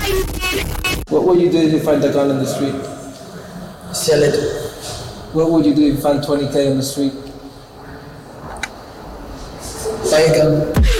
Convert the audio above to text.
What would you do if you find a gun on the street? Sell it. What would you do if you find 20K on the street? Buy a gun.